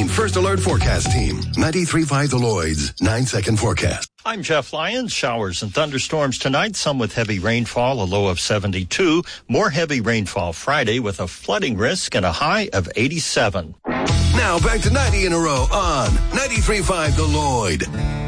First Alert Forecast Team. 93.5 The Lloyd's 9-second forecast. I'm Jeff Lyons. Showers and thunderstorms tonight, some with heavy rainfall, a low of 72. More heavy rainfall Friday with a flooding risk and a high of 87. Now back to 90 in a row on 93.5 The Lloyd.